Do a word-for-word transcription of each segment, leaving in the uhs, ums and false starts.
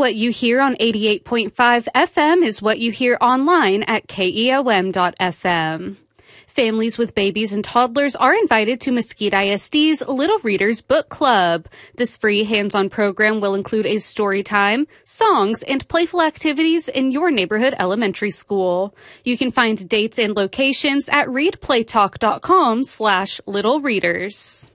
What you hear on eighty-eight point five F M is what you hear online at K E O M dot F M. Families with babies and toddlers are invited to Mesquite I S D's Little Readers Book Club. This free hands-on program will include a story time, songs, and playful activities in your neighborhood elementary school. You can find dates and locations at readplaytalk.com slash little readers.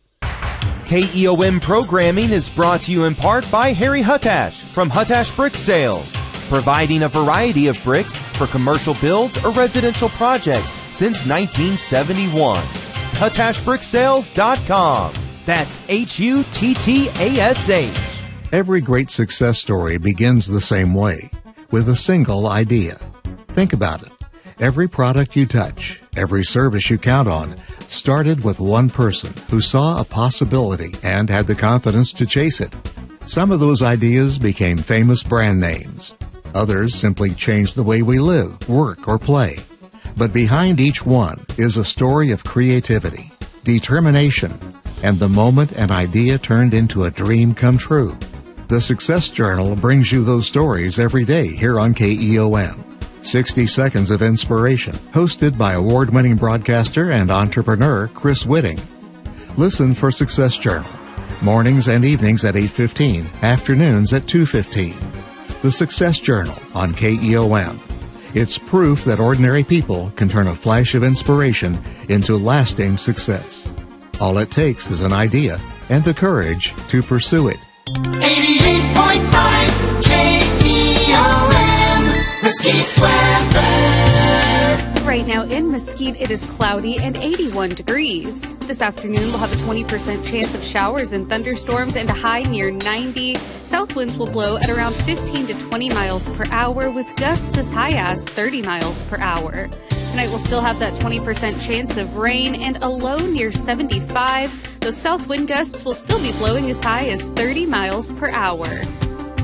K E O M programming is brought to you in part by Harry Huttash from Huttash Brick Sales, providing a variety of bricks for commercial builds or residential projects since nineteen seventy-one. Huttash Brick Sales dot com. That's H U T T A S H. Every great success story begins the same way, with a single idea. Think about it. Every product you touch, every service you count on, started with one person who saw a possibility and had the confidence to chase it. Some of those ideas became famous brand names. Others simply changed the way we live, work, or play. But behind each one is a story of creativity, determination, and the moment an idea turned into a dream come true. The Success Journal brings you those stories every day here on K E O M. sixty seconds of Inspiration, hosted by award-winning broadcaster and entrepreneur Chris Whitting. Listen for Success Journal, mornings and evenings at eight fifteen, afternoons at two fifteen. The Success Journal on K E O M. It's proof that ordinary people can turn a flash of inspiration into lasting success. All it takes is an idea and the courage to pursue it. eighty-eight point five K E O M, Mesquite weather. Right now in Mesquite, it is cloudy and eighty-one degrees. This afternoon, we'll have a twenty percent chance of showers and thunderstorms and a high near ninety. South winds will blow at around fifteen to twenty miles per hour with gusts as high as thirty miles per hour. Tonight, we'll still have that twenty percent chance of rain and a low near seventy-five. Those south wind gusts will still be blowing as high as thirty miles per hour.